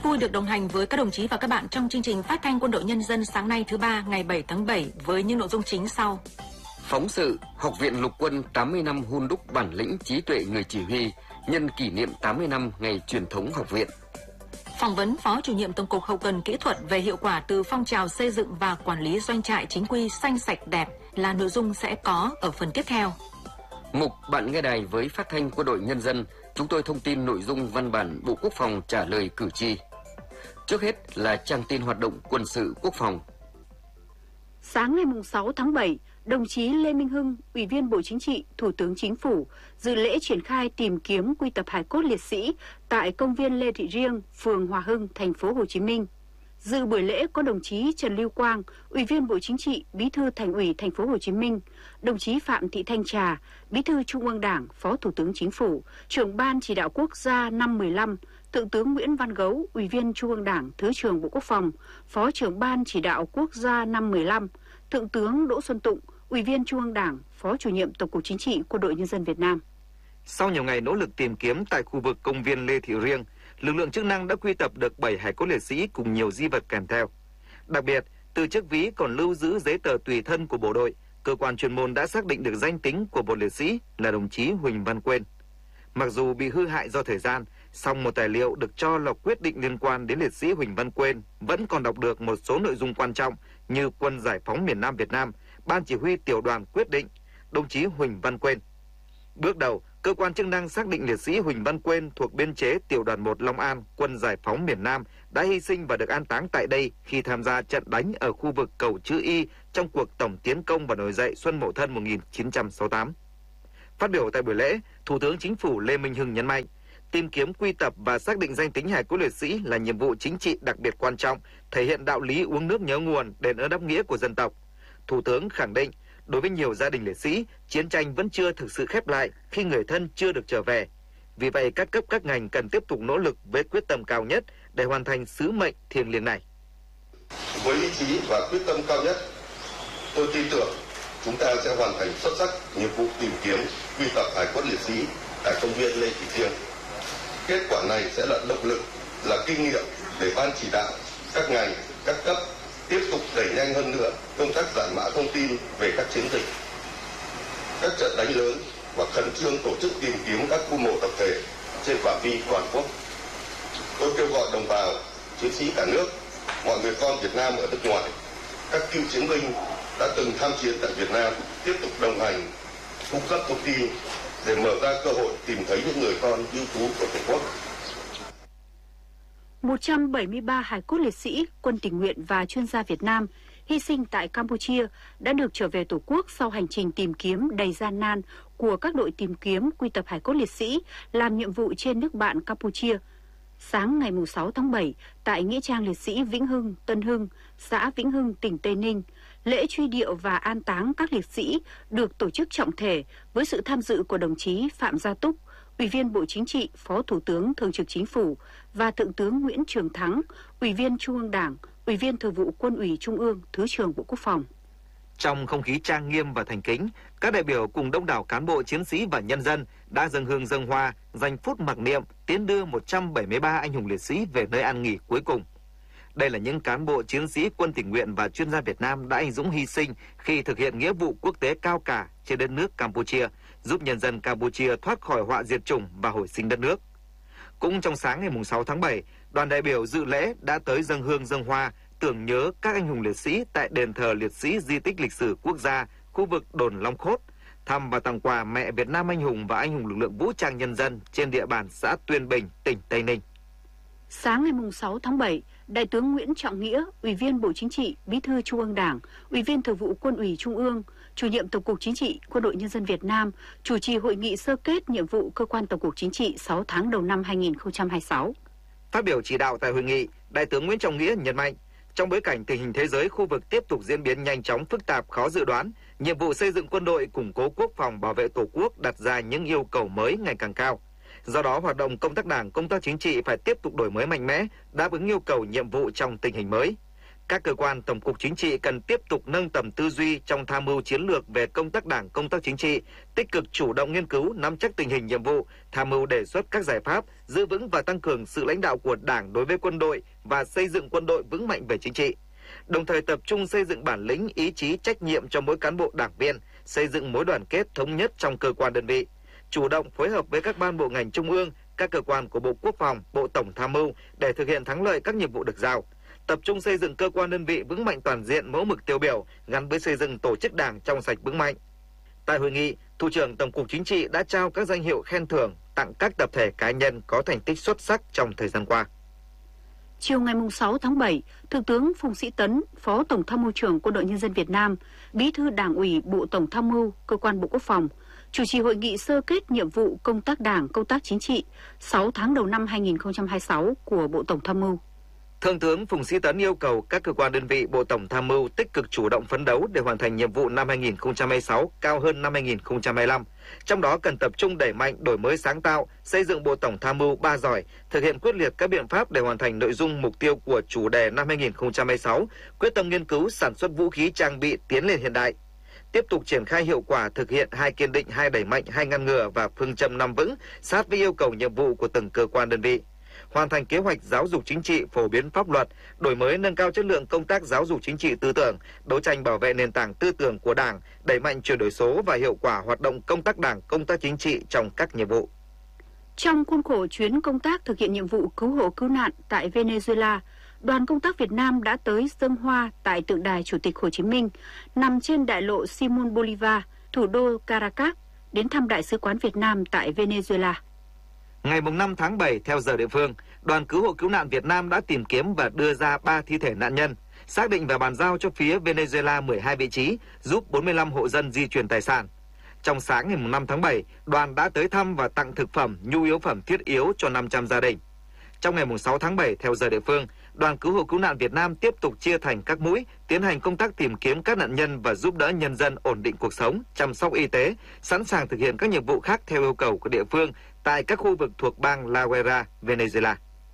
vui được đồng hành với các đồng chí và các bạn trong chương trình Phát thanh Quân đội Nhân dân sáng nay thứ ba ngày 7 tháng 7 với những nội dung chính sau. Phóng sự Học viện Lục quân 80 năm hun đúc bản lĩnh trí tuệ người chỉ huy nhân kỷ niệm 80 năm ngày truyền thống học viện. Phỏng vấn Phó Chủ nhiệm Tổng cục Hậu cần Kỹ thuật về hiệu quả từ phong trào xây dựng và quản lý doanh trại chính quy xanh sạch đẹp là nội dung sẽ có ở phần tiếp theo. Mục Bạn nghe đài với Phát thanh Quân đội Nhân dân, chúng tôi thông tin nội dung văn bản Bộ Quốc phòng trả lời cử tri. Trước hết là trang tin hoạt động quân sự quốc phòng. Sáng ngày 6 tháng 7, đồng chí Lê Minh Hưng, Ủy viên Bộ Chính trị, Thủ tướng Chính phủ, dự lễ triển khai tìm kiếm quy tập hài cốt liệt sĩ tại công viên Lê Thị Riêng, phường Hòa Hưng, thành phố Hồ Chí Minh. Dự buổi lễ có đồng chí Trần Lưu Quang, Ủy viên Bộ Chính trị, Bí thư Thành ủy thành phố Hồ Chí Minh, đồng chí Phạm Thị Thanh Trà, Bí thư Trung ương Đảng, Phó Thủ tướng Chính phủ, Trưởng ban Chỉ đạo Quốc gia năm 15, Thượng tướng Nguyễn Văn Gấu, Ủy viên Trung ương Đảng, Thứ trưởng Bộ Quốc phòng, Phó Trưởng ban Chỉ đạo Quốc gia năm 15, Thượng tướng Đỗ Xuân Tụng, Ủy viên Trung ương Đảng, Phó Chủ nhiệm Tổng cục Chính trị Quân đội Nhân dân Việt Nam. Sau nhiều ngày nỗ lực tìm kiếm tại khu vực công viên Lê Thị Riêng, lực lượng chức năng đã quy tập được 7 hài cốt liệt sĩ cùng nhiều di vật kèm theo. Đặc biệt, từ chiếc ví còn lưu giữ giấy tờ tùy thân của bộ đội, cơ quan chuyên môn đã xác định được danh tính của một liệt sĩ là đồng chí Huỳnh Văn Quên. Mặc dù bị hư hại do thời gian, song một tài liệu được cho là quyết định liên quan đến liệt sĩ Huỳnh Văn Quên vẫn còn đọc được một số nội dung quan trọng như Quân Giải phóng miền Nam Việt Nam, Ban Chỉ huy Tiểu đoàn quyết định, đồng chí Huỳnh Văn Quên. Bước đầu, cơ quan chức năng xác định liệt sĩ Huỳnh Văn Quên thuộc biên chế Tiểu đoàn 1 Long An, Quân Giải phóng miền Nam đã hy sinh và được an táng tại đây khi tham gia trận đánh ở khu vực cầu Chữ Y trong cuộc tổng tiến công và nổi dậy Xuân Mậu Thân 1968. Phát biểu tại buổi lễ, Thủ tướng Chính phủ Lê Minh Hưng nhấn mạnh, tìm kiếm quy tập và xác định danh tính hài cốt liệt sĩ là nhiệm vụ chính trị đặc biệt quan trọng, thể hiện đạo lý uống nước nhớ nguồn, đền ơn đáp nghĩa của dân tộc. Thủ tướng khẳng định, đối với nhiều gia đình liệt sĩ, chiến tranh vẫn chưa thực sự khép lại khi người thân chưa được trở về. Vì vậy, các cấp các ngành cần tiếp tục nỗ lực với quyết tâm cao nhất để hoàn thành sứ mệnh thiêng liêng này. Với ý chí và quyết tâm cao nhất, tôi tin tưởng chúng ta sẽ hoàn thành xuất sắc nhiệm vụ tìm kiếm quy tập hài cốt liệt sĩ tại công viên Lê Thị Riêng. Kết quả này sẽ là động lực, là kinh nghiệm để ban chỉ đạo, các ngành, các cấp tiếp tục đẩy nhanh hơn nữa công tác giải mã thông tin về các chiến dịch, các trận đánh lớn và khẩn trương tổ chức tìm kiếm các khu mộ tập thể trên phạm vi toàn quốc. Tôi kêu gọi đồng bào, chiến sĩ cả nước, mọi người con Việt Nam ở nước ngoài, các cựu chiến binh đã từng tham chiến tại Việt Nam tiếp tục đồng hành, cung cấp thông tin để mở ra cơ hội tìm thấy những người con ưu tú của Tổ quốc. 173 hài cốt liệt sĩ, quân tình nguyện và chuyên gia Việt Nam hy sinh tại Campuchia đã được trở về Tổ quốc sau hành trình tìm kiếm đầy gian nan của các đội tìm kiếm quy tập hài cốt liệt sĩ làm nhiệm vụ trên nước bạn Campuchia. Sáng ngày 6 tháng 7, tại Nghĩa trang liệt sĩ Vĩnh Hưng, Tân Hưng, xã Vĩnh Hưng, tỉnh Tây Ninh, lễ truy điệu và an táng các liệt sĩ được tổ chức trọng thể với sự tham dự của đồng chí Phạm Gia Túc, Ủy viên Bộ Chính trị, Phó Thủ tướng Thường trực Chính phủ và Thượng tướng Nguyễn Trường Thắng, Ủy viên Trung ương Đảng, Ủy viên Thường vụ Quân ủy Trung ương, Thứ trưởng Bộ Quốc phòng. Trong không khí trang nghiêm và thành kính, các đại biểu cùng đông đảo cán bộ chiến sĩ và nhân dân đã dâng hương dâng hoa, dành phút mặc niệm tiến đưa 173 anh hùng liệt sĩ về nơi an nghỉ cuối cùng. Đây là những cán bộ chiến sĩ quân tình nguyện và chuyên gia Việt Nam đã anh dũng hy sinh khi thực hiện nghĩa vụ quốc tế cao cả trên đất nước Campuchia, giúp nhân dân Campuchia thoát khỏi họa diệt chủng và hồi sinh đất nước. Cũng trong sáng ngày 6 tháng 7, đoàn đại biểu dự lễ đã tới dâng hương dâng hoa, tưởng nhớ các anh hùng liệt sĩ tại đền thờ liệt sĩ di tích lịch sử quốc gia, khu vực đồn Long Khốt, thăm và tặng quà mẹ Việt Nam anh hùng và anh hùng lực lượng vũ trang nhân dân trên địa bàn xã Tuyên Bình, tỉnh Tây Ninh. Sáng ngày 6 tháng 7, Đại tướng Nguyễn Trọng Nghĩa, Ủy viên Bộ Chính trị, Bí thư Trung ương Đảng, Ủy viên Thường vụ Quân ủy Trung ương, Chủ nhiệm Tổng cục Chính trị Quân đội Nhân dân Việt Nam chủ trì hội nghị sơ kết nhiệm vụ cơ quan Tổng cục Chính trị 6 tháng đầu năm 2026. Phát biểu chỉ đạo tại hội nghị, Đại tướng Nguyễn Trọng Nghĩa nhấn mạnh, trong bối cảnh tình hình thế giới khu vực tiếp tục diễn biến nhanh chóng, phức tạp, khó dự đoán, nhiệm vụ xây dựng quân đội, củng cố quốc phòng, bảo vệ Tổ quốc đặt ra những yêu cầu mới ngày càng cao. Do đó, hoạt động công tác đảng, công tác chính trị phải tiếp tục đổi mới mạnh mẽ, đáp ứng yêu cầu nhiệm vụ trong tình hình mới. Các cơ quan Tổng cục Chính trị cần tiếp tục nâng tầm tư duy trong tham mưu chiến lược về công tác Đảng, công tác chính trị, tích cực chủ động nghiên cứu, nắm chắc tình hình nhiệm vụ, tham mưu đề xuất các giải pháp, giữ vững và tăng cường sự lãnh đạo của Đảng đối với quân đội và xây dựng quân đội vững mạnh về chính trị. Đồng thời tập trung xây dựng bản lĩnh, ý chí, trách nhiệm cho mỗi cán bộ đảng viên, xây dựng mối đoàn kết thống nhất trong cơ quan đơn vị, chủ động phối hợp với các ban bộ ngành trung ương, các cơ quan của Bộ Quốc phòng, Bộ Tổng tham mưu để thực hiện thắng lợi các nhiệm vụ được giao. Tập trung xây dựng cơ quan đơn vị vững mạnh toàn diện, mẫu mực tiêu biểu gắn với xây dựng tổ chức Đảng trong sạch vững mạnh. Tại hội nghị, Thủ trưởng Tổng cục Chính trị đã trao các danh hiệu khen thưởng tặng các tập thể cá nhân có thành tích xuất sắc trong thời gian qua. Chiều ngày 6 tháng 7, Thượng tướng Phùng Sĩ Tấn, Phó Tổng tham mưu trưởng Quân đội Nhân dân Việt Nam, Bí thư Đảng ủy Bộ Tổng tham mưu, Cơ quan Bộ Quốc phòng, chủ trì hội nghị sơ kết nhiệm vụ công tác Đảng, công tác chính trị 6 tháng đầu năm 2026 của Bộ Tổng tham mưu. Thượng tướng Phùng Sĩ Tấn yêu cầu các cơ quan đơn vị Bộ Tổng tham mưu tích cực chủ động phấn đấu để hoàn thành nhiệm vụ năm 2026 cao hơn năm 2025. Trong đó cần tập trung đẩy mạnh đổi mới sáng tạo, xây dựng Bộ Tổng tham mưu 3 giỏi, thực hiện quyết liệt các biện pháp để hoàn thành nội dung mục tiêu của chủ đề năm 2026, quyết tâm nghiên cứu sản xuất vũ khí trang bị tiến lên hiện đại. Tiếp tục triển khai hiệu quả thực hiện 2 kiên định, 2 đẩy mạnh, 2 ngăn ngừa và phương châm 5 vững sát với yêu cầu nhiệm vụ của từng cơ quan đơn vị. Hoàn thành kế hoạch giáo dục chính trị, phổ biến pháp luật, đổi mới nâng cao chất lượng công tác giáo dục chính trị tư tưởng, đấu tranh bảo vệ nền tảng tư tưởng của Đảng, đẩy mạnh chuyển đổi số và hiệu quả hoạt động công tác Đảng, công tác chính trị trong các nhiệm vụ. Trong khuôn khổ chuyến công tác thực hiện nhiệm vụ cứu hộ cứu nạn tại Venezuela, đoàn công tác Việt Nam đã tới dâng hoa tại tượng đài Chủ tịch Hồ Chí Minh nằm trên đại lộ Simón Bolívar, thủ đô Caracas, đến thăm Đại sứ quán Việt Nam tại Venezuela. Ngày 5 tháng 7 theo giờ địa phương, đoàn cứu hộ cứu nạn Việt Nam đã tìm kiếm và đưa ra 3 thi thể nạn nhân, xác định và bàn giao cho phía Venezuela 12 vị trí, giúp 45 hộ dân di chuyển tài sản. Trong sáng ngày 5 tháng 7, đoàn đã tới thăm và tặng thực phẩm, nhu yếu phẩm thiết yếu cho 500 gia đình. Trong ngày 6 tháng 7 theo giờ địa phương, đoàn cứu hộ cứu nạn Việt Nam tiếp tục chia thành các mũi, tiến hành công tác tìm kiếm các nạn nhân và giúp đỡ nhân dân ổn định cuộc sống, chăm sóc y tế, sẵn sàng thực hiện các nhiệm vụ khác theo yêu cầu của địa phương tại các khu vực thuộc bang La Guaira, Venezuela.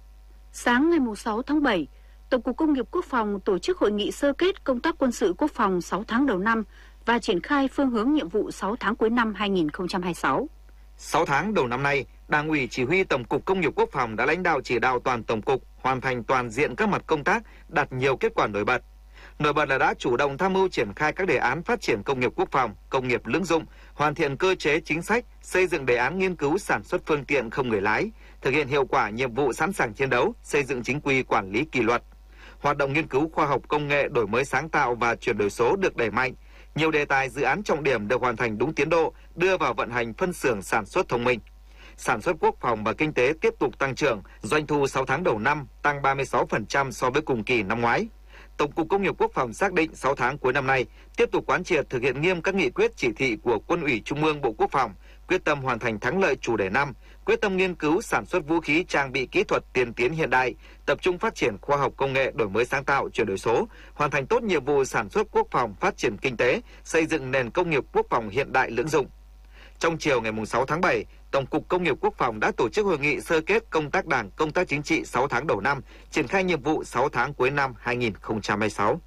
Sáng ngày 6 tháng 7, Tổng cục Công nghiệp Quốc phòng tổ chức hội nghị sơ kết công tác quân sự quốc phòng 6 tháng đầu năm và triển khai phương hướng nhiệm vụ 6 tháng cuối năm 2026. 6 tháng đầu năm nay, Đảng ủy Chỉ huy Tổng cục Công nghiệp Quốc phòng đã lãnh đạo chỉ đạo toàn tổng cục hoàn thành toàn diện các mặt công tác, đạt nhiều kết quả nổi bật. Nổi bật là đã chủ động tham mưu triển khai các đề án phát triển công nghiệp quốc phòng, công nghiệp lưỡng dụng, hoàn thiện cơ chế chính sách, xây dựng đề án nghiên cứu sản xuất phương tiện không người lái, thực hiện hiệu quả nhiệm vụ sẵn sàng chiến đấu, xây dựng chính quy quản lý kỷ luật. Hoạt động nghiên cứu khoa học công nghệ, đổi mới sáng tạo và chuyển đổi số được đẩy mạnh. Nhiều đề tài dự án trọng điểm được hoàn thành đúng tiến độ, đưa vào vận hành phân xưởng sản xuất thông minh. Sản xuất quốc phòng và kinh tế tiếp tục tăng trưởng, doanh thu 6 tháng đầu năm tăng 36% so với cùng kỳ năm ngoái. Tổng cục Công nghiệp Quốc phòng xác định 6 tháng cuối năm nay tiếp tục quán triệt thực hiện nghiêm các nghị quyết chỉ thị của Quân ủy Trung ương Bộ Quốc phòng, quyết tâm hoàn thành thắng lợi chủ đề 5, quyết tâm nghiên cứu sản xuất vũ khí trang bị kỹ thuật tiên tiến hiện đại, tập trung phát triển khoa học công nghệ, đổi mới sáng tạo, chuyển đổi số, hoàn thành tốt nhiệm vụ sản xuất quốc phòng, phát triển kinh tế, xây dựng nền công nghiệp quốc phòng hiện đại lưỡng dụng. Trong chiều ngày 6 tháng 7, Tổng cục Công nghiệp Quốc phòng đã tổ chức hội nghị sơ kết công tác Đảng, công tác chính trị 6 tháng đầu năm, triển khai nhiệm vụ 6 tháng cuối năm 2026.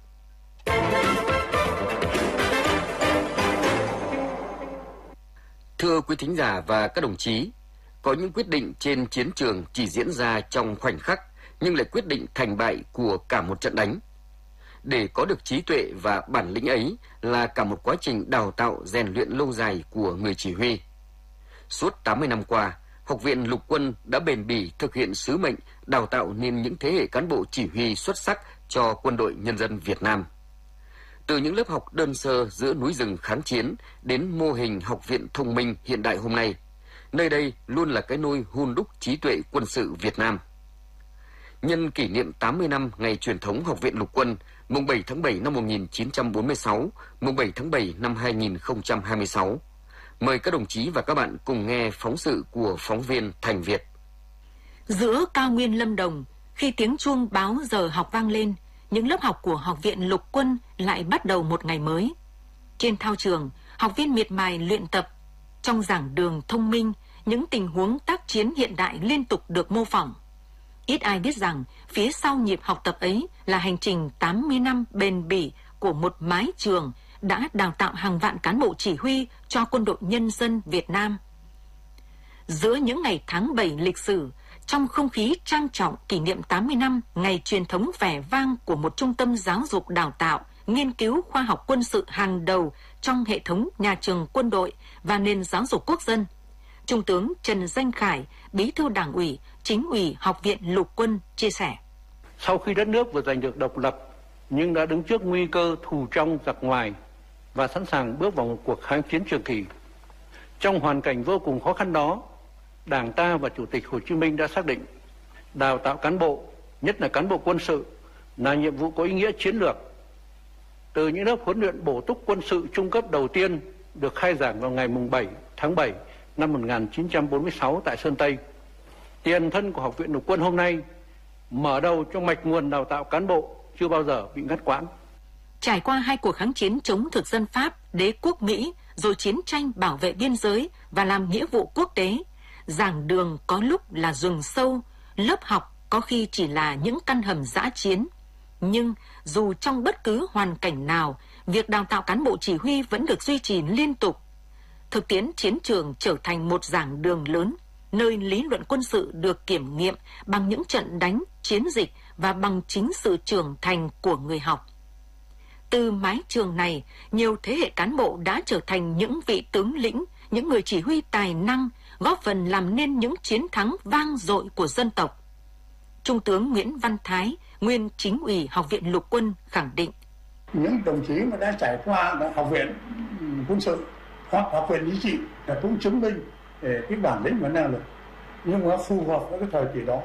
Thưa quý thính giả và các đồng chí, có những quyết định trên chiến trường chỉ diễn ra trong khoảnh khắc, nhưng lại quyết định thành bại của cả một trận đánh. Để có được trí tuệ và bản lĩnh ấy là cả một quá trình đào tạo rèn luyện lâu dài của người chỉ huy. Suốt 80 năm qua, Học viện Lục quân đã bền bỉ thực hiện sứ mệnh đào tạo nên những thế hệ cán bộ chỉ huy xuất sắc cho Quân đội Nhân dân Việt Nam. Từ những lớp học đơn sơ giữa núi rừng kháng chiến đến mô hình học viện thông minh hiện đại hôm nay, nơi đây luôn là cái nôi hun đúc trí tuệ quân sự Việt Nam. Nhân kỷ niệm 80 năm ngày truyền thống Học viện Lục quân, mùng 7 tháng 7 năm 1946, mùng 7 tháng 7 năm 2026, mời các đồng chí và các bạn cùng nghe phóng sự của phóng viên Thành Việt. Giữa cao nguyên Lâm Đồng, khi tiếng chuông báo giờ học vang lên, những lớp học của Học viện Lục quân lại bắt đầu một ngày mới. Trên thao trường, học viên miệt mài luyện tập. Trong giảng đường thông minh, những tình huống tác chiến hiện đại liên tục được mô phỏng. Ít ai biết rằng phía sau nhịp học tập ấy là hành trình 80 năm bền bỉ của một mái trường đã đào tạo hàng vạn cán bộ chỉ huy cho Quân đội Nhân dân Việt Nam. Giữa những ngày tháng 7 lịch sử, trong không khí trang trọng kỷ niệm 80 năm ngày truyền thống vẻ vang của một trung tâm giáo dục đào tạo, nghiên cứu khoa học quân sự hàng đầu trong hệ thống nhà trường quân đội và nền giáo dục quốc dân, Trung tướng Trần Danh Khải, Bí thư Đảng ủy, Chính ủy Học viện Lục quân chia sẻ. Sau khi đất nước vừa giành được độc lập nhưng đã đứng trước nguy cơ thù trong giặc ngoài và sẵn sàng bước vào một cuộc kháng chiến trường kỳ. Trong hoàn cảnh vô cùng khó khăn đó, Đảng ta và Chủ tịch Hồ Chí Minh đã xác định đào tạo cán bộ, nhất là cán bộ quân sự, là nhiệm vụ có ý nghĩa chiến lược. Từ những lớp huấn luyện bổ túc quân sự trung cấp đầu tiên được khai giảng vào ngày 7 tháng 7 năm 1946 tại Sơn Tây, tiền thân của Học viện Lục quân hôm nay mở đầu cho mạch nguồn đào tạo cán bộ chưa bao giờ bị ngắt quãng. Trải qua 2 cuộc kháng chiến chống thực dân Pháp, đế quốc Mỹ, rồi chiến tranh bảo vệ biên giới và làm nghĩa vụ quốc tế, giảng đường có lúc là rừng sâu, lớp học có khi chỉ là những căn hầm dã chiến. Nhưng dù trong bất cứ hoàn cảnh nào, việc đào tạo cán bộ chỉ huy vẫn được duy trì liên tục. Thực tiễn chiến trường trở thành một giảng đường lớn, nơi lý luận quân sự được kiểm nghiệm bằng những trận đánh, chiến dịch và bằng chính sự trưởng thành của người học. Từ mái trường này, nhiều thế hệ cán bộ đã trở thành những vị tướng lĩnh, những người chỉ huy tài năng, góp phần làm nên những chiến thắng vang dội của dân tộc. Trung tướng Nguyễn Văn Thái, nguyên Chính ủy Học viện Lục quân khẳng định: những đồng chí mà đã trải qua Học viện quân sự hoặc Học viện chính trị là cũng chứng minh cái bản lĩnh và năng lực, nhưng mà phù hợp với cái thời kỳ đó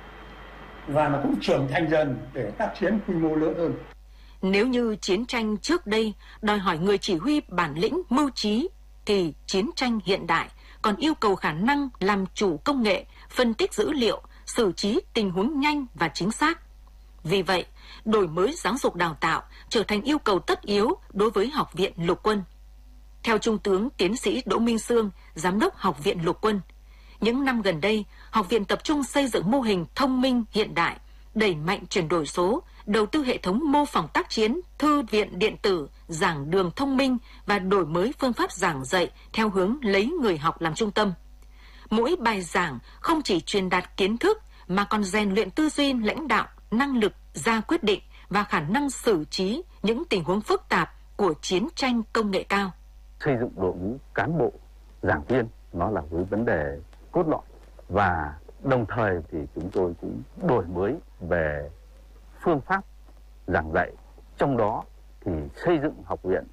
và nó cũng trưởng thành dần để tác chiến quy mô lớn hơn. Nếu như chiến tranh trước đây đòi hỏi người chỉ huy bản lĩnh mưu trí, thì chiến tranh hiện đại còn yêu cầu khả năng làm chủ công nghệ, phân tích dữ liệu, xử trí tình huống nhanh và chính xác. Vì vậy, đổi mới giáo dục đào tạo trở thành yêu cầu tất yếu đối với Học viện Lục quân. Theo Trung tướng Tiến sĩ Đỗ Minh Sương, Giám đốc Học viện Lục quân, những năm gần đây, Học viện tập trung xây dựng mô hình thông minh hiện đại, đẩy mạnh chuyển đổi số, đầu tư hệ thống mô phỏng tác chiến, thư viện điện tử, giảng đường thông minh và đổi mới phương pháp giảng dạy theo hướng lấy người học làm trung tâm. Mỗi bài giảng không chỉ truyền đạt kiến thức mà còn rèn luyện tư duy lãnh đạo, năng lực ra quyết định và khả năng xử trí những tình huống phức tạp của chiến tranh công nghệ cao. Xây dựng đội ngũ cán bộ, giảng viên nó là một vấn đề cốt lõi, và đồng thời thì chúng tôi cũng đổi mới về phương pháp giảng dạy, trong đó thì xây dựng học viện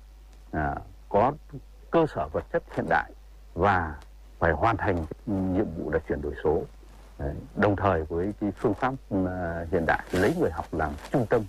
có cơ sở vật chất hiện đại và phải hoàn thành nhiệm vụ là chuyển đổi số. Đấy, đồng thời với cái phương pháp hiện đại lấy người học làm trung tâm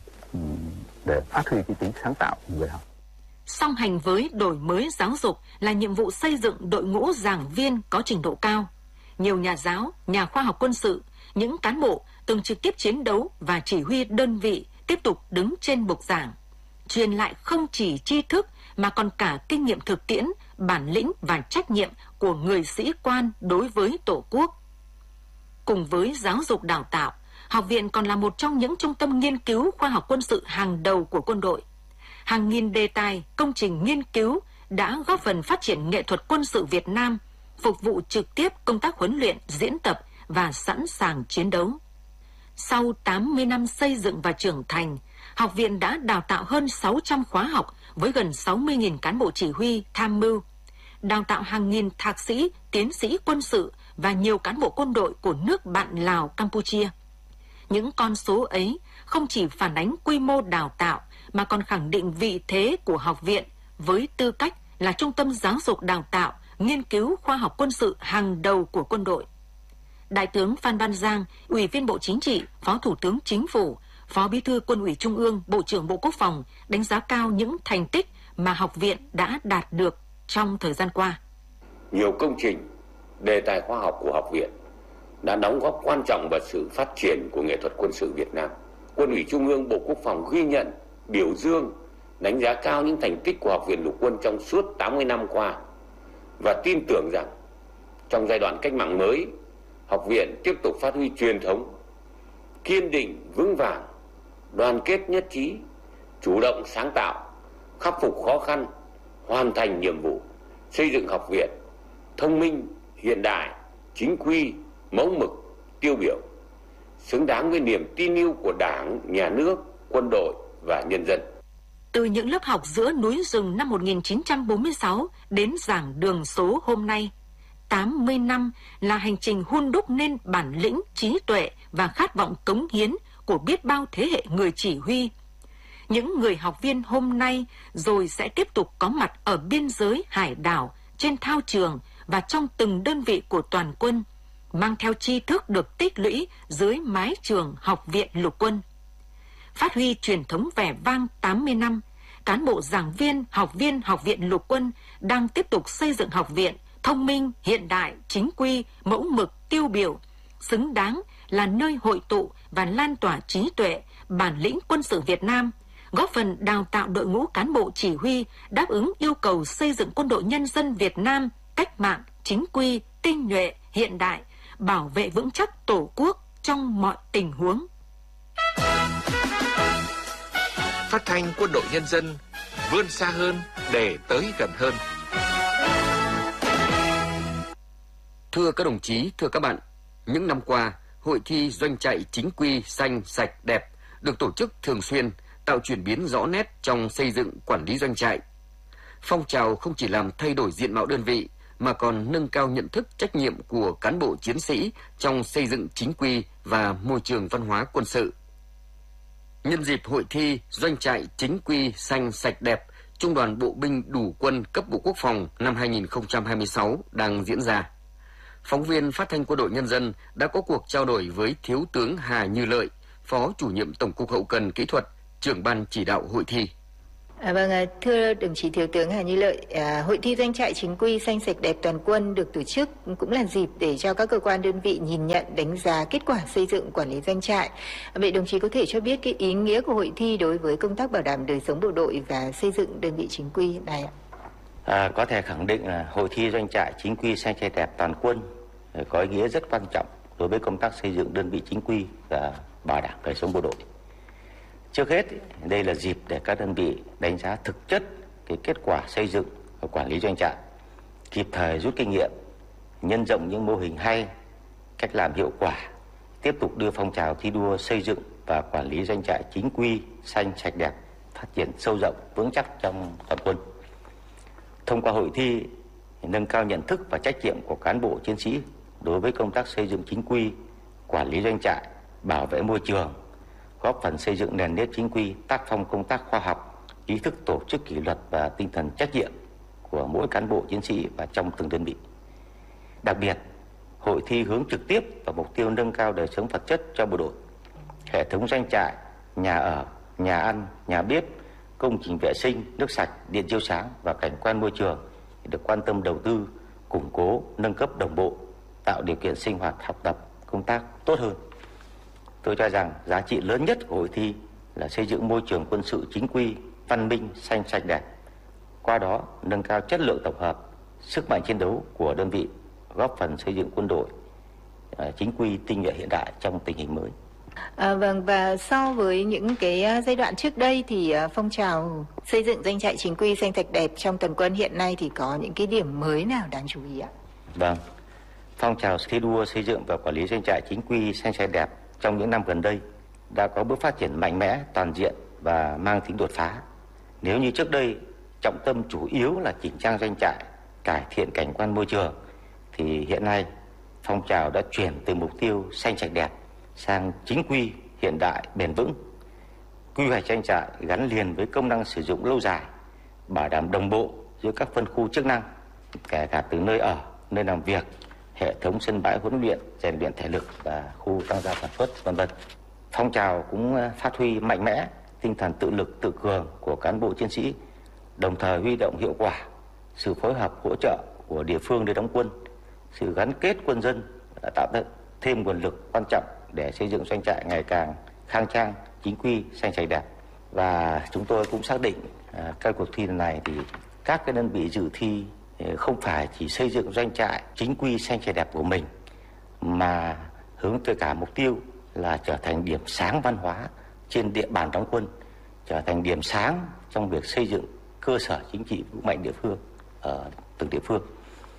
để phát huy cái tính sáng tạo của người học. Song hành với đổi mới giáo dục là nhiệm vụ xây dựng đội ngũ giảng viên có trình độ cao. Nhiều nhà giáo, nhà khoa học quân sự, những cán bộ từng trực tiếp chiến đấu và chỉ huy đơn vị tiếp tục đứng trên bục giảng, truyền lại không chỉ tri thức mà còn cả kinh nghiệm thực tiễn, bản lĩnh và trách nhiệm của người sĩ quan đối với Tổ quốc. Cùng với giáo dục đào tạo, Học viện còn là một trong những trung tâm nghiên cứu khoa học quân sự hàng đầu của quân đội. Hàng nghìn đề tài, công trình nghiên cứu đã góp phần phát triển nghệ thuật quân sự Việt Nam, phục vụ trực tiếp công tác huấn luyện, diễn tập và sẵn sàng chiến đấu. Sau 80 năm xây dựng và trưởng thành, Học viện đã đào tạo hơn 600 khóa học với gần 60.000 cán bộ chỉ huy, tham mưu, đào tạo hàng nghìn thạc sĩ, tiến sĩ quân sự và nhiều cán bộ quân đội của nước bạn Lào, Campuchia. Những con số ấy không chỉ phản ánh quy mô đào tạo mà còn khẳng định vị thế của học viện với tư cách là trung tâm giáo dục đào tạo, nghiên cứu khoa học quân sự hàng đầu của quân đội. Đại tướng Phan Văn Giang, Ủy viên Bộ Chính trị, Phó Thủ tướng Chính phủ, Phó Bí thư Quân ủy Trung ương, Bộ trưởng Bộ Quốc phòng đánh giá cao những thành tích mà học viện đã đạt được trong thời gian qua. Nhiều công trình, đề tài khoa học của học viện đã đóng góp quan trọng vào sự phát triển của nghệ thuật quân sự Việt Nam. Quân ủy Trung ương, Bộ Quốc phòng ghi nhận, biểu dương, đánh giá cao những thành tích của Học viện Lục quân trong suốt 80 năm qua và tin tưởng rằng trong giai đoạn cách mạng mới, học viện tiếp tục phát huy truyền thống, kiên định vững vàng, đoàn kết nhất trí, chủ động sáng tạo, khắc phục khó khăn, hoàn thành nhiệm vụ, xây dựng học viện thông minh, hiện đại, chính quy, mẫu mực, tiêu biểu, xứng đáng với niềm tin yêu của Đảng, Nhà nước, quân đội và nhân dân. Từ những lớp học giữa núi rừng năm 1946 đến giảng đường số hôm nay, 80 năm là hành trình hun đúc nên bản lĩnh, trí tuệ và khát vọng cống hiến của biết bao thế hệ người chỉ huy. Những người học viên hôm nay rồi sẽ tiếp tục có mặt ở biên giới hải đảo, trên thao trường và trong từng đơn vị của toàn quân, mang theo tri thức được tích lũy dưới mái trường Học viện Lục quân. Phát huy truyền thống vẻ vang 80 năm, cán bộ giảng viên, học viên Học viện Lục quân đang tiếp tục xây dựng học viện thông minh, hiện đại, chính quy, mẫu mực, tiêu biểu, xứng đáng là nơi hội tụ và lan tỏa trí tuệ, bản lĩnh quân sự Việt Nam, góp phần đào tạo đội ngũ cán bộ chỉ huy đáp ứng yêu cầu xây dựng quân đội nhân dân Việt Nam cách mạng, chính quy, tinh nhuệ, hiện đại, bảo vệ vững chắc Tổ quốc trong mọi tình huống. Phát thanh Quân đội Nhân dân vươn xa hơn để tới gần hơn. Thưa các đồng chí, thưa các bạn, những năm qua, hội thi doanh trại chính quy, xanh, sạch, đẹp được tổ chức thường xuyên, tạo chuyển biến rõ nét trong xây dựng quản lý doanh trại. Phong trào không chỉ làm thay đổi diện mạo đơn vị, mà còn nâng cao nhận thức trách nhiệm của cán bộ chiến sĩ trong xây dựng chính quy và môi trường văn hóa quân sự. Nhân dịp hội thi doanh trại chính quy, xanh, sạch, đẹp, Trung đoàn Bộ binh Đủ quân cấp Bộ Quốc phòng năm 2026 đang diễn ra, phóng viên Phát thanh Quân đội Nhân dân đã có cuộc trao đổi với Thiếu tướng Hà Như Lợi, Phó Chủ nhiệm Tổng cục Hậu cần Kỹ thuật, trưởng ban chỉ đạo hội thi. Thưa đồng chí Thiếu tướng Hà Như Lợi, hội thi doanh trại chính quy xanh sạch đẹp toàn quân được tổ chức cũng là dịp để cho các cơ quan đơn vị nhìn nhận, đánh giá kết quả xây dựng quản lý doanh trại. Vậy đồng chí có thể cho biết cái ý nghĩa của hội thi đối với công tác bảo đảm đời sống bộ đội và xây dựng đơn vị chính quy này ạ? Có thể khẳng định là hội thi doanh trại chính quy xanh sạch đẹp toàn quân có ý nghĩa rất quan trọng đối với công tác xây dựng đơn vị chính quy và bảo đảm đời sống bộ đội. Trước hết, đây là dịp để các đơn vị đánh giá thực chất cái kết quả xây dựng và quản lý doanh trại, kịp thời rút kinh nghiệm, nhân rộng những mô hình hay, cách làm hiệu quả, tiếp tục đưa phong trào thi đua xây dựng và quản lý doanh trại chính quy, xanh, sạch đẹp phát triển sâu rộng, vững chắc trong toàn quân. Thông qua hội thi, nâng cao nhận thức và trách nhiệm của cán bộ chiến sĩ đối với công tác xây dựng chính quy, quản lý doanh trại, bảo vệ môi trường, góp phần xây dựng nền nếp chính quy, tác phong công tác khoa học, ý thức tổ chức kỷ luật và tinh thần trách nhiệm của mỗi cán bộ chiến sĩ và trong từng đơn vị. Đặc biệt, hội thi hướng trực tiếp vào mục tiêu nâng cao đời sống vật chất cho bộ đội. Hệ thống doanh trại, nhà ở, nhà ăn, nhà bếp, công trình vệ sinh, nước sạch, điện chiếu sáng và cảnh quan môi trường được quan tâm đầu tư, củng cố, nâng cấp đồng bộ, tạo điều kiện sinh hoạt, học tập, công tác tốt hơn. Tôi cho rằng giá trị lớn nhất của hội thi là xây dựng môi trường quân sự chính quy, văn minh, xanh sạch đẹp. Qua đó nâng cao chất lượng tổng hợp, sức mạnh chiến đấu của đơn vị, góp phần xây dựng quân đội chính quy, tinh nhuệ, hiện đại trong tình hình mới. Vâng, và so với những cái giai đoạn trước đây thì phong trào xây dựng doanh trại chính quy xanh sạch đẹp trong toàn quân hiện nay thì có những cái điểm mới nào đáng chú ý ạ? Vâng, phong trào thi đua xây dựng và quản lý doanh trại chính quy xanh sạch đẹp trong những năm gần đây đã có bước phát triển mạnh mẽ, toàn diện và mang tính đột phá. Nếu như trước đây trọng tâm chủ yếu là chỉnh trang doanh trại, cải thiện cảnh quan môi trường, thì hiện nay phong trào đã chuyển từ mục tiêu xanh sạch đẹp sang chính quy, hiện đại, bền vững. Quy hoạch doanh trại gắn liền với công năng sử dụng lâu dài, bảo đảm đồng bộ giữa các phân khu chức năng, kể cả từ nơi ở, nơi làm việc, hệ thống sân bãi huấn luyện, rèn luyện thể lực và khu tăng gia sản xuất, v.v. Phong trào cũng phát huy mạnh mẽ tinh thần tự lực tự cường của cán bộ chiến sĩ, đồng thời huy động hiệu quả sự phối hợp hỗ trợ của địa phương nơi đóng quân, sự gắn kết quân dân đã tạo thêm nguồn lực quan trọng để xây dựng doanh trại ngày càng khang trang, chính quy, xanh sạch đẹp. Và chúng tôi cũng xác định các cuộc thi này thì các cái đơn vị dự thi không phải chỉ xây dựng doanh trại chính quy xanh sạch đẹp của mình, mà hướng tới cả mục tiêu là trở thành điểm sáng văn hóa trên địa bàn đóng quân, trở thành điểm sáng trong việc xây dựng cơ sở chính trị vững mạnh địa phương ở từng địa phương.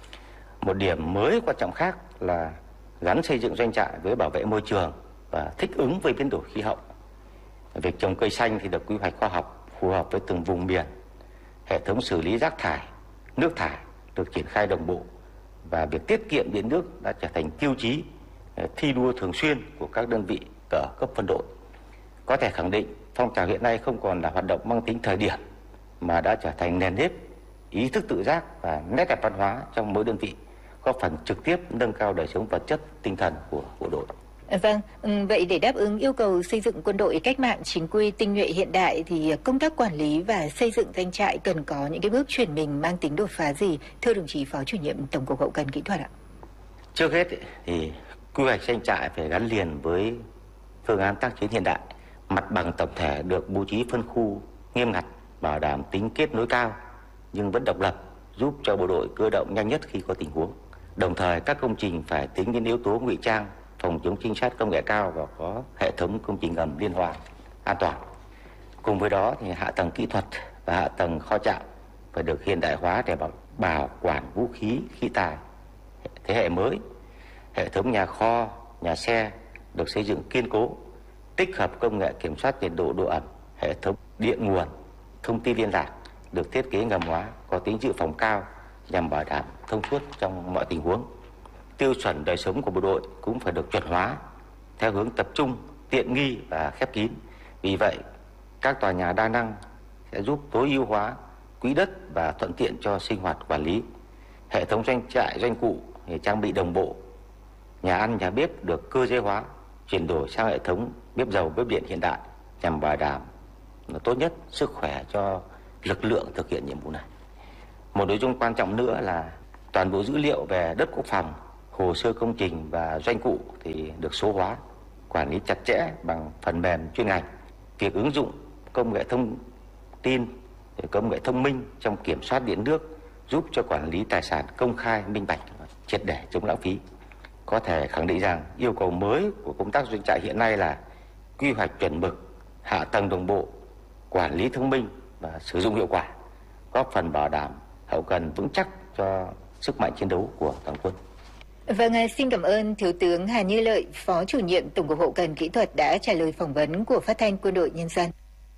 Một điểm mới quan trọng khác là gắn xây dựng doanh trại với bảo vệ môi trường và thích ứng với biến đổi khí hậu. Việc trồng cây xanh thì được quy hoạch khoa học phù hợp với từng vùng miền. Hệ thống xử lý rác thải, nước thải được triển khai đồng bộ và việc tiết kiệm điện nước đã trở thành tiêu chí thi đua thường xuyên của các đơn vị ở cấp phân đội. Có thể khẳng định phong trào hiện nay không còn là hoạt động mang tính thời điểm mà đã trở thành nền nếp, ý thức tự giác và nét đẹp văn hóa trong mỗi đơn vị, góp phần trực tiếp nâng cao đời sống vật chất, tinh thần của bộ đội. Vâng, vậy để đáp ứng yêu cầu xây dựng quân đội cách mạng chính quy tinh nhuệ hiện đại thì công tác quản lý và xây dựng doanh trại cần có những cái bước chuyển mình mang tính đột phá gì? Thưa đồng chí Phó Chủ nhiệm Tổng cục Hậu cần Kỹ thuật ạ. Trước hết thì quy hoạch doanh trại phải gắn liền với phương án tác chiến hiện đại. Mặt bằng tổng thể được bố trí phân khu nghiêm ngặt, bảo đảm tính kết nối cao nhưng vẫn độc lập, giúp cho bộ đội cơ động nhanh nhất khi có tình huống. Đồng thời các công trình phải tính đến yếu tố ngụy trang, phòng chống trinh sát công nghệ cao và có hệ thống công trình ngầm liên hoàn an toàn. Cùng với đó thì hạ tầng kỹ thuật và hạ tầng kho trại phải được hiện đại hóa để bảo quản vũ khí, khí tài thế hệ mới. Hệ thống nhà kho, nhà xe được xây dựng kiên cố, tích hợp công nghệ kiểm soát nhiệt độ, độ ẩm, hệ thống điện nguồn, thông tin liên lạc được thiết kế ngầm hóa, có tính dự phòng cao nhằm bảo đảm thông suốt trong mọi tình huống. Tiêu chuẩn đời sống của bộ đội cũng phải được chuẩn hóa theo hướng tập trung, tiện nghi và khép kín. Vì vậy, các tòa nhà đa năng sẽ giúp tối ưu hóa quỹ đất và thuận tiện cho sinh hoạt quản lý. Hệ thống doanh trại, doanh cụ để trang bị đồng bộ. Nhà ăn, nhà bếp được cơ giới hóa, chuyển đổi sang hệ thống bếp dầu, bếp điện hiện đại nhằm bảo đảm tốt nhất sức khỏe cho lực lượng thực hiện nhiệm vụ này. Một nội dung quan trọng nữa là toàn bộ dữ liệu về đất quốc phòng, hồ sơ công trình và doanh cụ thì được số hóa, quản lý chặt chẽ bằng phần mềm chuyên ngành. Việc ứng dụng công nghệ thông tin, công nghệ thông minh trong kiểm soát điện nước giúp cho quản lý tài sản công khai, minh bạch, triệt để chống lãng phí. Có thể khẳng định rằng yêu cầu mới của công tác doanh trại hiện nay là quy hoạch chuẩn mực, hạ tầng đồng bộ, quản lý thông minh và sử dụng hiệu quả, góp phần bảo đảm hậu cần vững chắc cho sức mạnh chiến đấu của toàn quân. Vâng, xin cảm ơn Thiếu tướng Hà Như Lợi, Phó Chủ nhiệm Tổng cục Hậu cần Kỹ thuật đã trả lời phỏng vấn của Phát thanh Quân đội Nhân dân.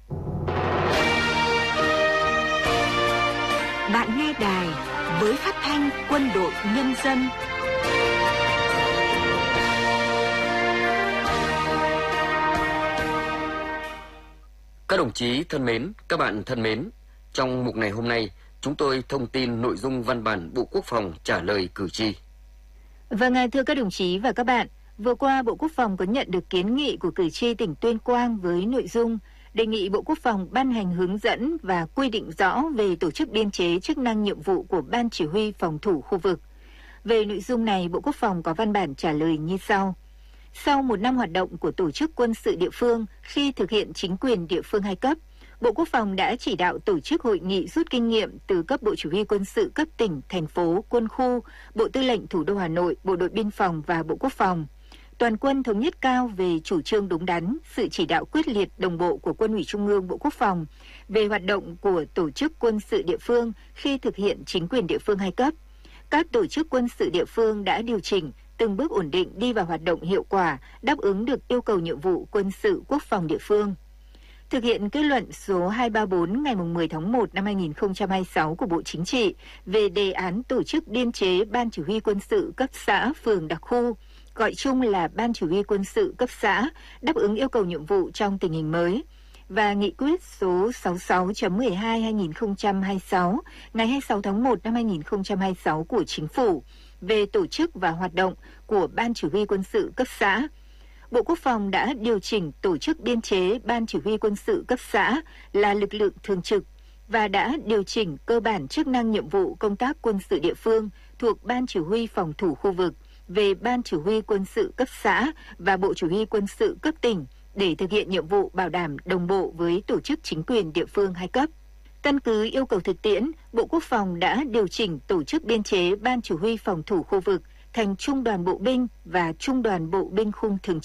Bạn nghe đài với Phát thanh Quân đội Nhân dân. Các đồng chí thân mến, các bạn thân mến, trong mục này hôm nay, chúng tôi thông tin nội dung văn bản Bộ Quốc phòng trả lời cử tri. Vâng, thưa các đồng chí và các bạn, vừa qua Bộ Quốc phòng có nhận được kiến nghị của cử tri tỉnh Tuyên Quang với nội dung đề nghị Bộ Quốc phòng ban hành hướng dẫn và quy định rõ về tổ chức biên chế, chức năng, nhiệm vụ của Ban Chỉ huy Phòng thủ khu vực. Về nội dung này, Bộ Quốc phòng có văn bản trả lời như sau. Sau một năm hoạt động của tổ chức quân sự địa phương khi thực hiện chính quyền địa phương hai cấp, Bộ Quốc phòng đã chỉ đạo tổ chức hội nghị rút kinh nghiệm từ cấp Bộ Chỉ huy quân sự cấp tỉnh, thành phố, quân khu, Bộ Tư lệnh Thủ đô Hà Nội, Bộ đội Biên phòng và Bộ Quốc phòng. Toàn quân thống nhất cao về chủ trương đúng đắn, sự chỉ đạo quyết liệt đồng bộ của Quân ủy Trung ương Bộ Quốc phòng về hoạt động của tổ chức quân sự địa phương khi thực hiện chính quyền địa phương hai cấp. Các tổ chức quân sự địa phương đã điều chỉnh, từng bước ổn định đi vào hoạt động hiệu quả, đáp ứng được yêu cầu nhiệm vụ quân sự quốc phòng địa phương. Thực hiện kết luận số 234 ngày 10 tháng 1 năm 2026 của Bộ Chính trị về đề án tổ chức biên chế Ban Chỉ huy quân sự cấp xã, phường, đặc khu, gọi chung là Ban Chỉ huy quân sự cấp xã, đáp ứng yêu cầu nhiệm vụ trong tình hình mới, và nghị quyết số 66.12/2026 ngày 26 tháng 1 năm 2026 của Chính phủ về tổ chức và hoạt động của Ban Chỉ huy quân sự cấp xã. Bộ Quốc phòng đã điều chỉnh tổ chức biên chế Ban Chỉ huy quân sự cấp xã là lực lượng thường trực và đã điều chỉnh cơ bản chức năng, nhiệm vụ, công tác quân sự địa phương thuộc Ban Chỉ huy Phòng thủ khu vực về Ban Chỉ huy quân sự cấp xã và Bộ Chỉ huy quân sự cấp tỉnh để thực hiện nhiệm vụ bảo đảm đồng bộ với tổ chức chính quyền địa phương hai cấp. Căn cứ yêu cầu thực tiễn, Bộ Quốc phòng đã điều chỉnh tổ chức biên chế Ban Chỉ huy Phòng thủ khu vực thành Trung đoàn Bộ binh và Trung đoàn Bộ binh khung thường trực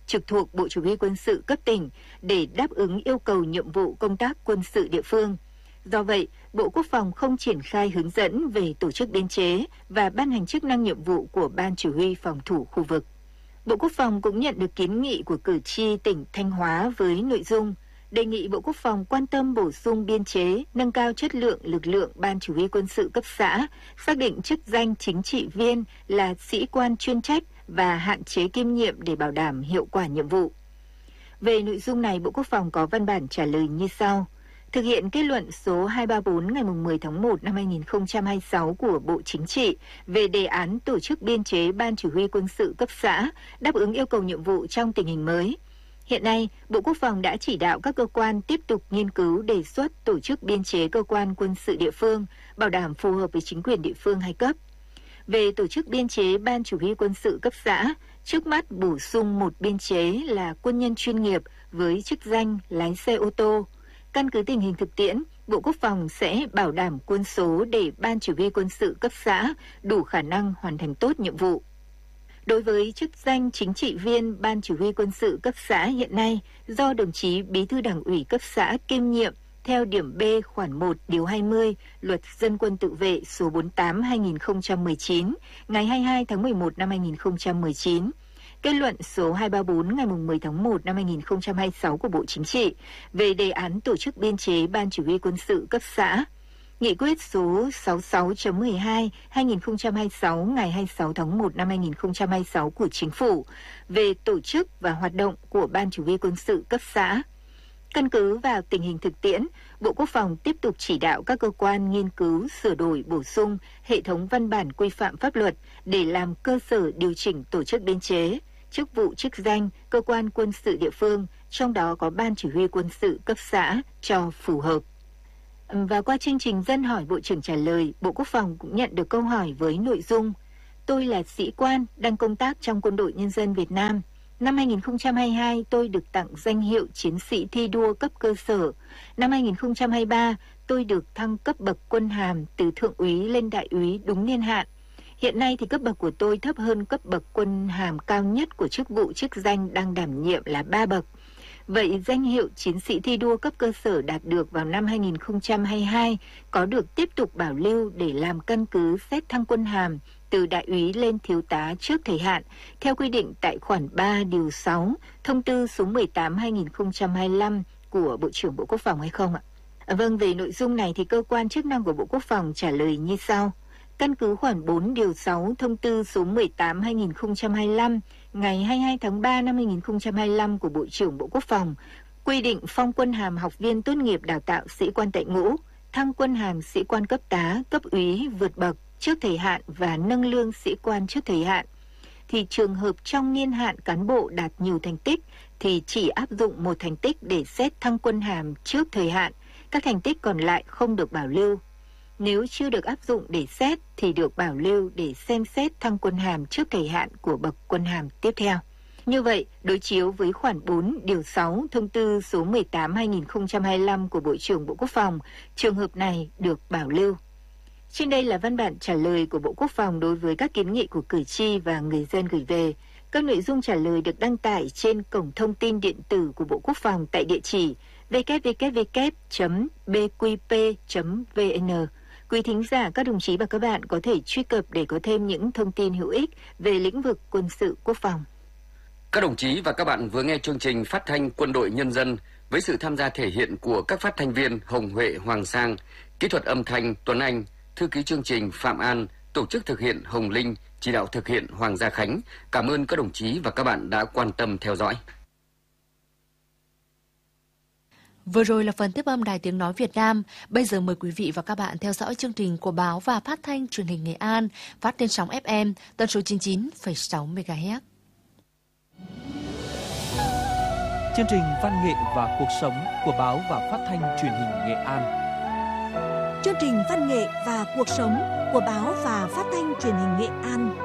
trực thuộc Bộ Chỉ huy Quân sự cấp tỉnh để đáp ứng yêu cầu nhiệm vụ công tác quân sự địa phương. Do vậy, Bộ Quốc phòng không triển khai hướng dẫn về tổ chức biên chế và ban hành chức năng nhiệm vụ của Ban Chỉ huy phòng thủ khu vực. Bộ Quốc phòng cũng nhận được kiến nghị của cử tri tỉnh Thanh Hóa với nội dung đề nghị Bộ Quốc phòng quan tâm bổ sung biên chế, nâng cao chất lượng lực lượng Ban Chỉ huy Quân sự cấp xã, xác định chức danh chính trị viên là sĩ quan chuyên trách và hạn chế kiêm nhiệm để bảo đảm hiệu quả nhiệm vụ. Về nội dung này, Bộ Quốc phòng có văn bản trả lời như sau. Thực hiện kết luận số 234 ngày 10 tháng 1 năm 2026 của Bộ Chính trị về đề án tổ chức biên chế Ban Chỉ huy Quân sự cấp xã đáp ứng yêu cầu nhiệm vụ trong tình hình mới. Hiện nay, Bộ Quốc phòng đã chỉ đạo các cơ quan tiếp tục nghiên cứu đề xuất tổ chức biên chế cơ quan quân sự địa phương, bảo đảm phù hợp với chính quyền địa phương hai cấp. Về tổ chức biên chế Ban Chỉ huy Quân sự cấp xã, trước mắt bổ sung một biên chế là quân nhân chuyên nghiệp với chức danh lái xe ô tô. Căn cứ tình hình thực tiễn, Bộ Quốc phòng sẽ bảo đảm quân số để Ban Chỉ huy Quân sự cấp xã đủ khả năng hoàn thành tốt nhiệm vụ. Đối với chức danh chính trị viên Ban Chỉ huy Quân sự cấp xã hiện nay, do đồng chí Bí thư Đảng ủy cấp xã kiêm nhiệm theo điểm B khoản 1 điều 20 Luật Dân quân tự vệ số 48/2019 ngày 22 tháng 11 năm 2019, kết luận số 234 ngày 10 tháng 1 năm 2026 của Bộ Chính trị về đề án tổ chức biên chế Ban Chỉ huy Quân sự cấp xã, Nghị quyết số 66.12/2026 ngày 26 tháng 1 năm 2026 của Chính phủ về tổ chức và hoạt động của Ban Chỉ huy Quân sự cấp xã. Căn cứ vào tình hình thực tiễn, Bộ Quốc phòng tiếp tục chỉ đạo các cơ quan nghiên cứu sửa đổi bổ sung hệ thống văn bản quy phạm pháp luật để làm cơ sở điều chỉnh tổ chức biên chế, chức vụ chức danh, cơ quan quân sự địa phương, trong đó có Ban Chỉ huy Quân sự cấp xã cho phù hợp. Và qua chương trình Dân hỏi Bộ trưởng trả lời, Bộ Quốc phòng cũng nhận được câu hỏi với nội dung: Tôi là sĩ quan đang công tác trong Quân đội Nhân dân Việt Nam. Năm 2022, tôi được tặng danh hiệu chiến sĩ thi đua cấp cơ sở. Năm 2023, tôi được thăng cấp bậc quân hàm từ thượng úy lên đại úy đúng niên hạn. Hiện nay thì cấp bậc của tôi thấp hơn cấp bậc quân hàm cao nhất của chức vụ chức danh đang đảm nhiệm là 3 bậc. Vậy danh hiệu chiến sĩ thi đua cấp cơ sở đạt được vào năm 2022 có được tiếp tục bảo lưu để làm căn cứ xét thăng quân hàm từ đại úy lên thiếu tá trước thời hạn, theo quy định tại khoản 3 điều 6, thông tư số 18/2025 của Bộ trưởng Bộ Quốc phòng hay không ạ? Vâng, về nội dung này thì cơ quan chức năng của Bộ Quốc phòng trả lời như sau. Căn cứ khoản 4 điều 6 thông tư số 18/2025 ngày 22 tháng 3 năm 2025 của Bộ trưởng Bộ Quốc phòng quy định phong quân hàm học viên tốt nghiệp đào tạo sĩ quan tại ngũ, thăng quân hàm sĩ quan cấp tá, cấp úy vượt bậc trước thời hạn và nâng lương sĩ quan trước thời hạn, thì trường hợp trong niên hạn cán bộ đạt nhiều thành tích thì chỉ áp dụng một thành tích để xét thăng quân hàm trước thời hạn, các thành tích còn lại không được bảo lưu. Nếu chưa được áp dụng để xét thì được bảo lưu để xem xét thăng quân hàm trước thời hạn của bậc quân hàm tiếp theo. Như vậy, đối chiếu với khoản 4 điều 6 thông tư số 18/2025 của Bộ trưởng Bộ Quốc phòng, trường hợp này được bảo lưu. Trên đây là văn bản trả lời của Bộ Quốc phòng đối với các kiến nghị của cử tri và người dân gửi về. Các nội dung trả lời được đăng tải trên cổng thông tin điện tử của Bộ Quốc phòng tại địa chỉ www.bqp.vn. Quý thính giả, các đồng chí và các bạn có thể truy cập để có thêm những thông tin hữu ích về lĩnh vực quân sự quốc phòng. Các đồng chí và các bạn vừa nghe chương trình Phát thanh Quân đội Nhân dân với sự tham gia thể hiện của các phát thanh viên Hồng Huệ, Hoàng Sang, kỹ thuật âm thanh Tuấn Anh, thư ký chương trình Phạm An, tổ chức thực hiện Hồng Linh, chỉ đạo thực hiện Hoàng Gia Khánh. Cảm ơn các đồng chí và các bạn đã quan tâm theo dõi. Vừa rồi là phần tiếp âm Đài Tiếng Nói Việt Nam. Bây giờ mời quý vị và các bạn theo dõi chương trình của Báo và Phát thanh Truyền hình Nghệ An, phát trên sóng FM tần số 99,6 MHz. Chương trình Văn nghệ và cuộc sống của Báo và Phát thanh Truyền hình Nghệ An. Chương trình Văn nghệ và cuộc sống của Báo và Phát thanh Truyền hình Nghệ An.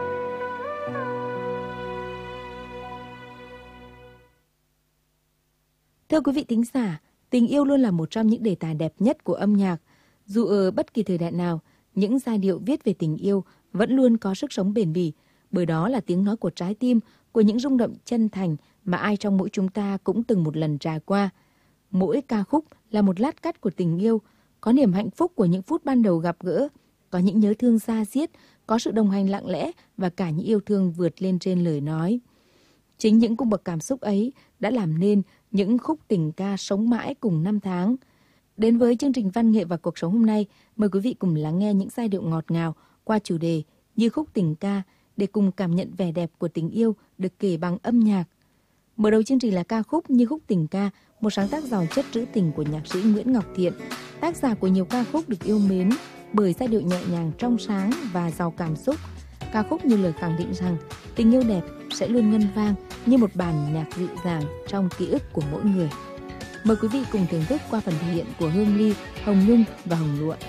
Thưa quý vị thính giả, tình yêu luôn là một trong những đề tài đẹp nhất của âm nhạc. Dù ở bất kỳ thời đại nào, những giai điệu viết về tình yêu vẫn luôn có sức sống bền bỉ, bởi đó là tiếng nói của trái tim, của những rung động chân thành mà ai trong mỗi chúng ta cũng từng một lần trải qua. Mỗi ca khúc là một lát cắt của tình yêu, có niềm hạnh phúc của những phút ban đầu gặp gỡ, có những nhớ thương da diết, có sự đồng hành lặng lẽ và cả những yêu thương vượt lên trên lời nói. Chính những cung bậc cảm xúc ấy đã làm nên những khúc tình ca sống mãi cùng năm tháng. Đến với chương trình Văn nghệ và Cuộc sống hôm nay, mời quý vị cùng lắng nghe những giai điệu ngọt ngào qua chủ đề Như khúc tình ca để cùng cảm nhận vẻ đẹp của tình yêu được kể bằng âm nhạc. Mở đầu chương trình là ca khúc Như khúc tình ca, một sáng tác giàu chất trữ tình của nhạc sĩ Nguyễn Ngọc Thiện, tác giả của nhiều ca khúc được yêu mến bởi giai điệu nhẹ nhàng trong sáng và giàu cảm xúc. Ca khúc như lời khẳng định rằng tình yêu đẹp sẽ luôn ngân vang như một bản nhạc dịu dàng trong ký ức của mỗi người. Mời quý vị cùng thưởng thức qua phần thể hiện của Hương Ly, Hồng Nhung và Hồng Lụa.